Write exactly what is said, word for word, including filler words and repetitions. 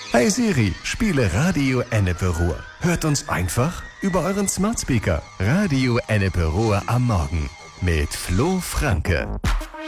Hey Siri, spiele Radio Ennepe Ruhr. Hört uns einfach über euren Smart Speaker. Radio Ennepe Ruhr am Morgen mit Flo Franke.